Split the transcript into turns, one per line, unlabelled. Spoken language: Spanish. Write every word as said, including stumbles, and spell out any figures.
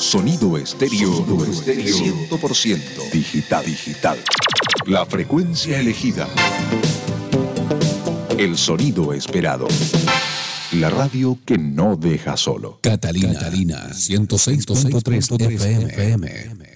Sonido estéreo, Sonido estéreo cien por ciento digital, digital. La frecuencia elegida. El sonido esperado. La radio que no deja solo.
Catalina, Catalina ciento seis punto tres F M.